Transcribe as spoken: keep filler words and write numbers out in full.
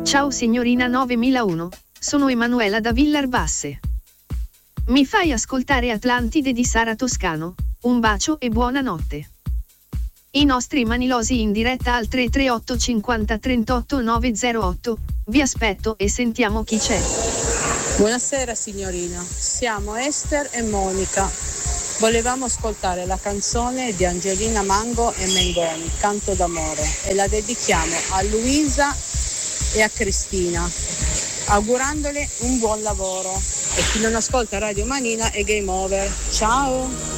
Ciao signorina novemilauno, sono Emanuela da Villarbasse. Mi fai ascoltare Atlantide di Sara Toscano? Un bacio e buonanotte. I nostri manilosi in diretta al tre tre otto cinquanta trentotto novecentotto, vi aspetto e sentiamo chi c'è. Buonasera signorina, siamo Esther e Monica. Volevamo ascoltare la canzone di Angelina Mango e Mengoni, Canto d'amore, e la dedichiamo a Luisa e a Cristina, augurandole un buon lavoro. E chi non ascolta Radio Manina è game over. Ciao!